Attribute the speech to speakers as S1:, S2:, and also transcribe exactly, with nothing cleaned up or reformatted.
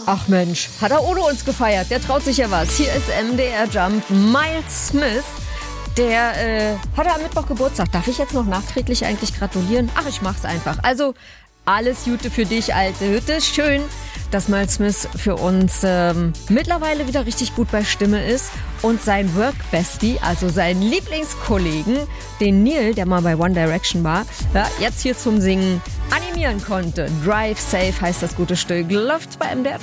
S1: Ach Mensch, hat er ohne uns gefeiert. Der traut sich ja was. Hier ist M D R Jump. Miles Smith, der äh, hat er am Mittwoch Geburtstag. Darf ich jetzt noch nachträglich eigentlich gratulieren? Ach, ich mach's einfach. Also, alles Gute für dich, alte Hütte. Schön, dass Miles Smith für uns ähm, mittlerweile wieder richtig gut bei Stimme ist und sein Work-Bestie, also seinen Lieblingskollegen, den Neil, der mal bei One Direction war, ja, jetzt hier zum Singen animieren konnte. Drive Safe heißt das gute Stück. Läuft bei M D R.